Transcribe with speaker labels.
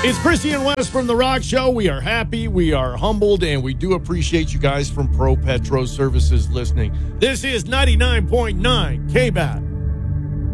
Speaker 1: It's Chrissy and Wes from The Rock Show. We are happy, we are humbled, and we do appreciate you guys from Pro Petro Services listening. This is 99.9 KBAT.